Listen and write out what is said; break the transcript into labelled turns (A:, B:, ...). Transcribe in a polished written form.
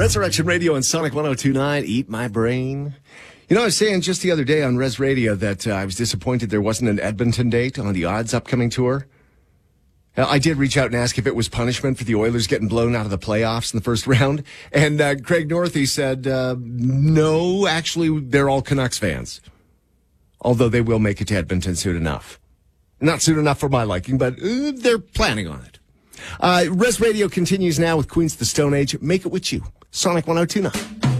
A: Resurrection Radio and Sonic 102.9, Eat My Brain. You know, I was saying just the other day on Res Radio that I was disappointed there wasn't an Edmonton date on the Odds upcoming tour. I did reach out and ask if it was punishment for the Oilers getting blown out of the playoffs in the first round. And Craig Northey said, no, actually, they're all Canucks fans. Although they will make it to Edmonton soon enough. Not soon enough for my liking, but they're planning on it. Res Radio continues now with Queens of the Stone Age. Make it with you. Sonic 102.9.